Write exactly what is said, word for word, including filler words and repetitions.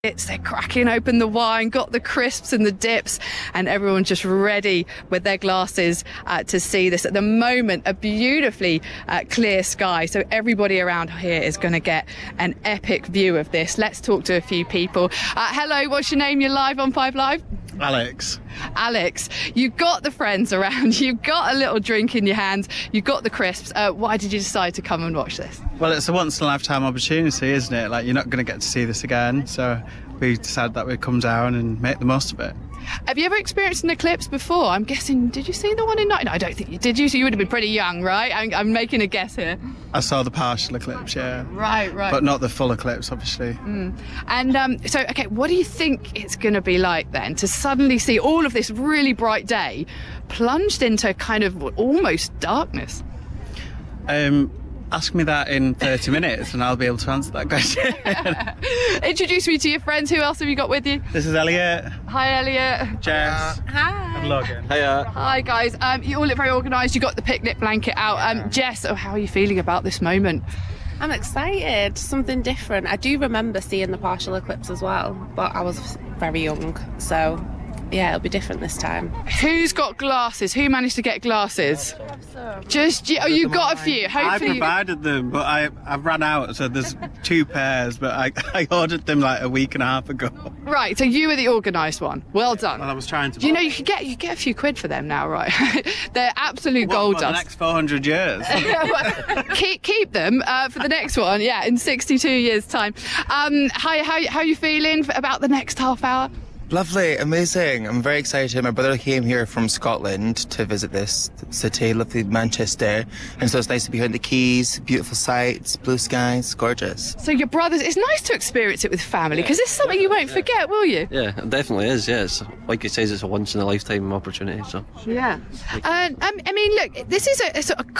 It's they're cracking open the wine, got the crisps and the dips, and everyone just ready with their glasses uh, to see this. At the moment, a beautifully uh, clear sky, so everybody around here is going to get an epic view of this. Let's talk to a few people. Uh, hello, what's your name? You're live on Five Live. Alex. Alex, you've got the friends around, you've got a little drink in your hand, you've got the crisps. Uh, why did you decide to come and watch this? Well, it's a once-in-a-lifetime opportunity, isn't it? Like, you're not going to get to see this again, so we decided that we'd come down and make the most of it. Have you ever experienced an eclipse before? I'm guessing, did you see the one in night? No, I don't think you did. You, so you would have been pretty young, right? I'm, I'm making a guess here. I saw the partial eclipse, yeah. Right, right. But not the full eclipse, obviously. Mm. And um, so, okay, what do you think it's going to be like then to suddenly see all of this really bright day plunged into kind of almost darkness? Um, ask me that in thirty minutes and I'll be able to answer that question. Introduce me to your friends. Who else have you got with you? This is Elliot. Hi, Elliot. Jess. Hi. And Logan. Hiya. Hi, guys. Um, you all look very organised. You got the picnic blanket out. Um, Jess, oh, how are you feeling about this moment? I'm excited, something different. I do remember seeing the partial eclipse as well, but I was very young, so yeah, it'll be different this time. Who's got glasses? Who managed to get glasses? Just you. Oh, you got a few. I Hopefully, provided them, but I, I ran out, so there's two pairs, but I, I ordered them like a week and a half ago. right. So you were the organised one. Well done. Well, I was trying to... Do you know you could get you get a few quid for them now, right? They're absolute What, gold what, the dust. next four hundred years? keep keep them uh, for the next one. Yeah, in sixty-two years' time. Um, how how how you feeling about the next half hour? Lovely, amazing. I'm very excited. My brother came here from Scotland to visit this city, lovely Manchester. And so it's nice to be here in the Keys, beautiful sights, blue skies, gorgeous. So your brothers, it's nice to experience it with family because it's something you won't forget, will you? Yeah, it definitely is. Yeah, it's, like it says, it's a once in a lifetime opportunity. So Yeah. Uh, um, I mean, look, this is a, a sort of